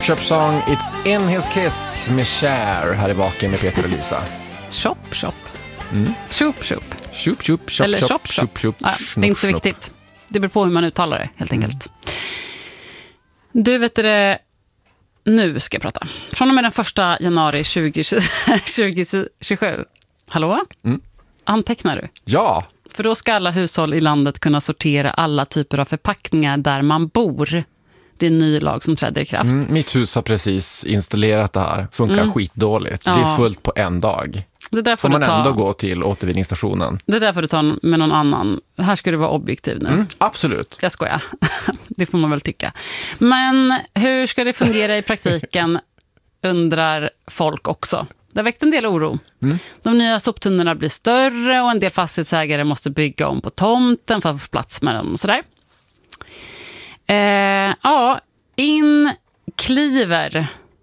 Chop Song, It's in his kiss med Cher här i baken med Peter och Lisa. Chop. Chop. Eller chop. Ja, det är inte så viktigt. Det beror på hur man uttalar det, helt enkelt. Du, vet det, nu ska jag prata. Från och med den 1 januari 2027. Hallå? Antecknar du? Ja. För då ska alla hushåll i landet kunna sortera alla typer av förpackningar där man bor. Det är en ny lag som träder i kraft. Mitt hus har precis installerat det här. Funkar skitdåligt. Ja. Det är fullt på en dag. Det där får man ändå gå till återvinningsstationen. Det där får du ta med någon annan. Här ska du vara objektiv nu. Absolut. Jag skojar. Det får man väl tycka. Men hur ska det fungera i praktiken, undrar folk också. Det har väckt en del oro. De nya soptunnorna blir större och en del fastighetsägare måste bygga om på tomten för att få plats med dem och sådär. In kliver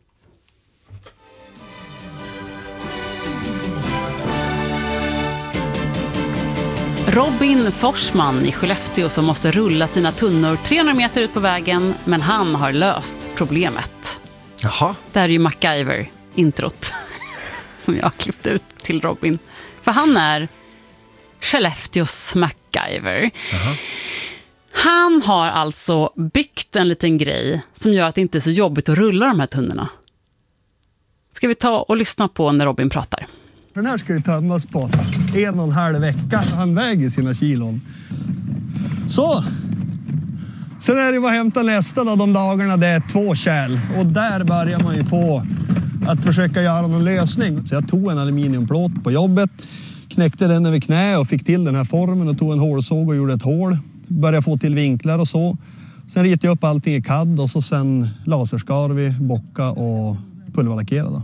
Robin Forsman i Skellefteå som måste rulla sina tunnor 300 meter ut på vägen, men han har löst problemet. Jaha. Det här är ju MacGyver-introt som jag har klippt ut till Robin. För han är Skellefteås MacGyver. Jaha. Han har alltså byggt en liten grej som gör att det inte är så jobbigt att rulla de här tunnorna. Ska vi ta och lyssna på när Robin pratar? Den här ska ju tömmas på 1,5 vecka. Han väger sina kilon. Så. Sen är det vad hämta nästa då, de dagarna det är 2 kärl. Och där börjar man ju på att försöka göra någon lösning. Så jag tog en aluminiumplåt på jobbet. Knäckte den över knä och fick till den här formen och tog en hålsåg och gjorde ett hål. Började få till vinklar och så. Sen ritade jag upp allting i CAD och så sen laserskar vi, bocka och pulverlackerade.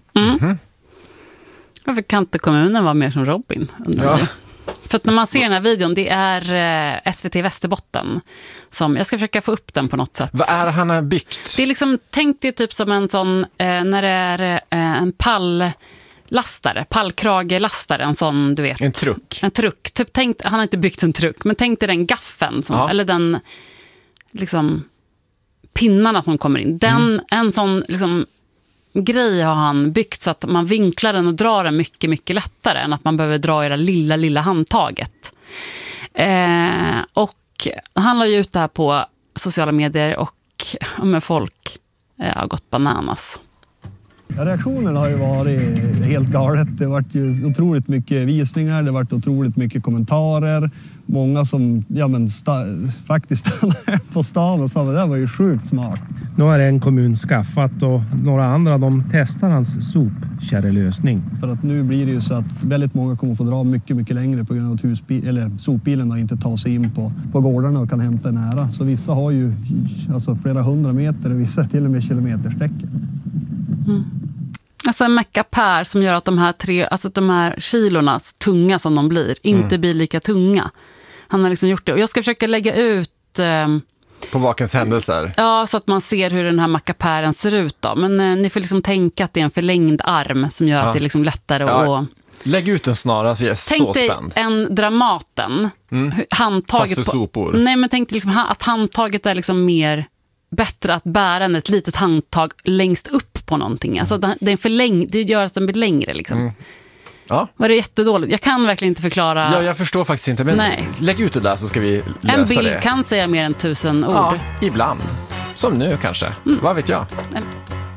Varför kan inte kommunen vara mer som Robin? Ja. För att när man ser den här videon, det är SVT Västerbotten som, jag ska försöka få upp den på något sätt. Vad är det han har byggt? Det är liksom, tänk dig typ som en sån, när det är en pallkragelastare, en sån, du vet. En truck. En truck. Typ, han har inte byggt en truck, men tänk dig den gaffeln, eller den liksom pinnarna som kommer in. En sån liksom grej har han byggt så att man vinklar den och drar den mycket, mycket lättare än att man behöver dra i det lilla handtaget. Och han la ju ut det här på sociala medier och med folk har gått bananas. Reaktionerna har ju varit helt galet. Det har varit ju otroligt mycket visningar, det har varit otroligt mycket kommentarer. Många som faktiskt stannade på stan och sa att det där var ju sjukt smart. Nu har en kommun skaffat och några andra de testar hans sopkärrelösning. För att nu blir det ju så att väldigt många kommer få dra mycket, mycket längre på grund av att sopbilen inte tar sig in på gårdarna och kan hämta nära. Så vissa har ju flera 100 meter och vissa till och med kilometersträckor. Alltså en meckapär som gör att de här kilornas tunga som de blir inte blir lika tunga. Han har liksom gjort det. Och jag ska försöka lägga ut på Vakens händelser. Ja, så att man ser hur den här mackapären ser ut då. Men ni får liksom tänka att det är en förlängd arm som gör att det är liksom lättare att... Lägg ut den snarast, vi är så spänd. Tänk dig en Dramaten. Handtaget fast för sopor. Nej, men tänk dig liksom att handtaget är liksom mer bättre att bära än ett litet handtag längst upp på någonting. Alltså det gör att den blir längre liksom. Ja. Var det jättedåligt? Jag kan verkligen inte förklara. Ja, jag förstår faktiskt inte, men nej. Lägg ut det där så ska vi lösa det. En bild kan säga mer än 1000 ord. Ja, ibland. Som nu kanske. Vad vet jag?